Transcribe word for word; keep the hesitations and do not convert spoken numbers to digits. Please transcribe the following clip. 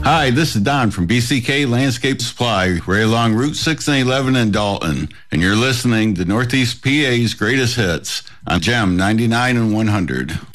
Hi, this is Don from B C K Landscape Supply, right along Route six and eleven in Dalton, and you're listening to Northeast P A's Greatest Hits on Gem ninety-nine and one hundred.